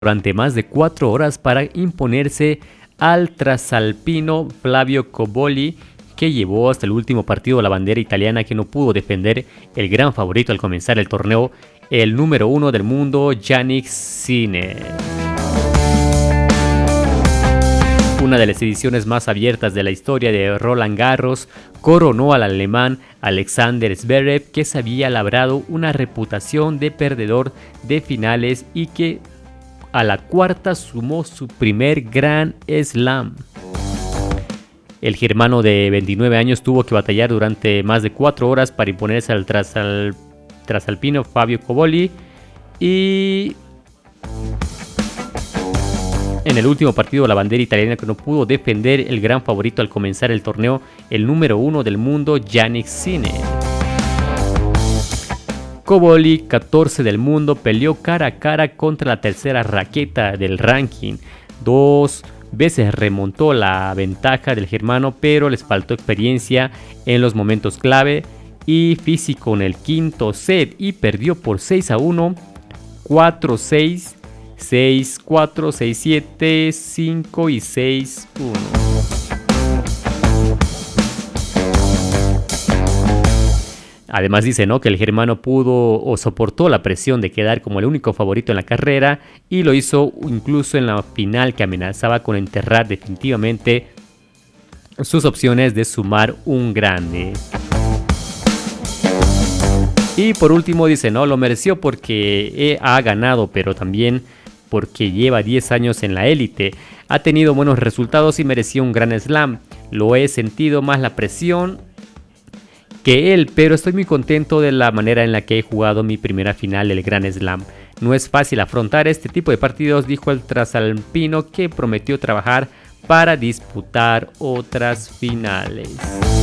durante más de 4 horas para imponerse al trasalpino Flavio Cobolli, que llevó hasta el último partido la bandera italiana, que no pudo defender el gran favorito al comenzar el torneo, el número 1 del mundo, Jannik Sinner. Una de las ediciones más abiertas de la historia de Roland Garros coronó al alemán Alexander Zverev, que se había labrado una reputación de perdedor de finales y que a la cuarta sumó su primer Grand Slam. El germano de 29 años tuvo que batallar durante más de 4 horas para imponerse al trasalpino Fabio Cobolli, y en el último partido la bandera italiana, que no pudo defender el gran favorito al comenzar el torneo, el número 1 del mundo, Jannik Sinner. Cobolli, 14 del mundo, peleó cara a cara contra la tercera raqueta del ranking. 2 veces remontó la ventaja del germano, pero les faltó experiencia en los momentos clave y físico en el quinto set, y perdió por 6-1, 4-6, 6-4, 6-7, 5 y 6-1. Además dice, ¿no?, que el germano pudo o soportó la presión de quedar como el único favorito en la carrera, y lo hizo incluso en la final, que amenazaba con enterrar definitivamente sus opciones de sumar un grande. Y por último dice, no, lo mereció porque ha ganado, pero también porque lleva 10 años en la élite. Ha tenido buenos resultados y mereció un Grand Slam. Lo he sentido más la presión que él, pero estoy muy contento de la manera en la que he jugado mi primera final del Grand Slam. No es fácil afrontar este tipo de partidos, dijo el trasalpino, que prometió trabajar para disputar otras finales.